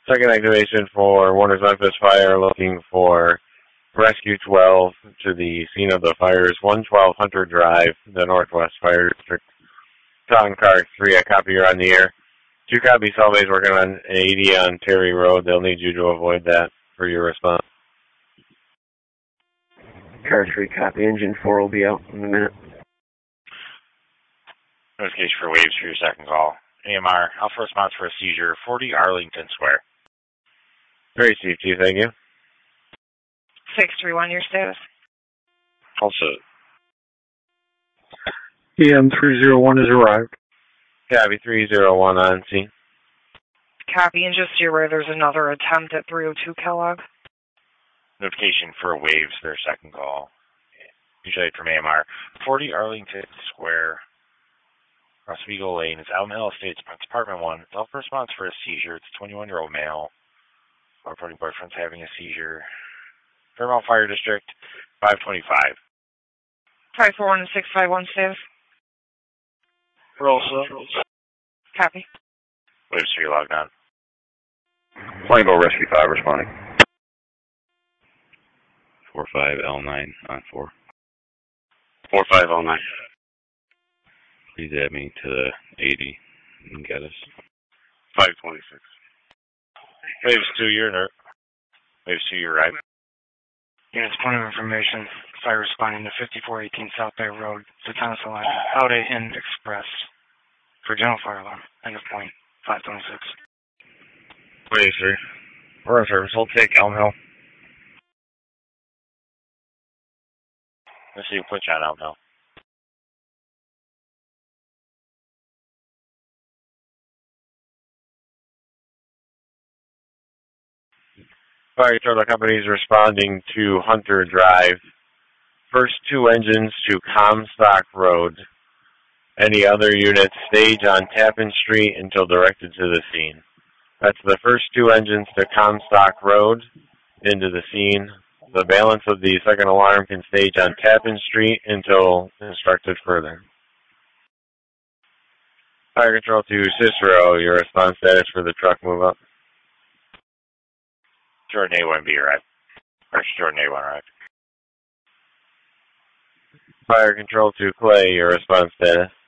Second activation for Warner's Memphis Fire, looking for Rescue 12 to the scene of the fires, 112 Hunter Drive, the Northwest Fire District. Tom Car 3, I copy, you're on the air. 2 copy, Salve's working on 80 on Terry Road. They'll need you to avoid that for your response. Car 3, copy. Engine 4 will be out in a minute. Notification for waves for your second call. AMR, Alpha response for a seizure, 40 Arlington Square. Very Chief, thank you. 631, your status. Also. EM 301 has arrived. Copy, 301 on scene. Copy, and just so you're aware, there's another attempt at 302 Kellogg. Notification for waves, their second call. Usually from AMR. 40 Arlington Square, Oswego Lane. It's Allen Hill Estates, Department 1. It's Alpha response for a seizure. It's a 21-year-old male. Reporting boyfriend's having a seizure. Fairmount Fire District, 525. 541 and 651 status. Roll. Copy. Waves 3 logged on. Flamingo Rescue 5 responding. 45L9 on 4. 45L9. Please add me to the 80 and get us. 526. Waves 2, you're inert. Waves 2, you're right. Units, point of information. Fire responding to 5418 South Bay Road, Lieutenant Select, Holiday Inn Express. For general fire alarm. End of point. 526. Waves 3. We're on service. We'll take Elm Hill. Let's see, put you on Elm Hill. Fire control company is responding to Hunter Drive. First 2 engines to Comstock Road. Any other units stage on Tappan Street until directed to the scene. That's the first 2 engines to Comstock Road into the scene. The balance of the second alarm can stage on Tappan Street until instructed further. Fire control to Cicero, your response status for the truck move up. Jordan A1B arrived. Or Jordan A1 arrived. Fire control to Clay, your response status.